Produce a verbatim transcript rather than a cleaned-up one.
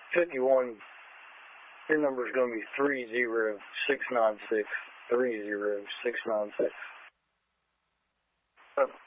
fifty-one, your number is going to be three zero six nine six, three zero six nine six.